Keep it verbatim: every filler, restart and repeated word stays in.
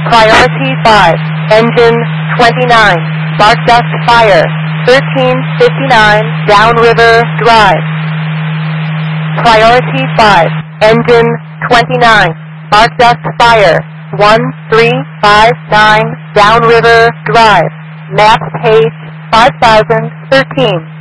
Priority five, engine twenty-nine, spark dust fire, thirteen fifty-nine Downriver Drive. Priority five, engine twenty-nine, spark dust fire, one three five nine Downriver Drive. Map page five thousand thirteen.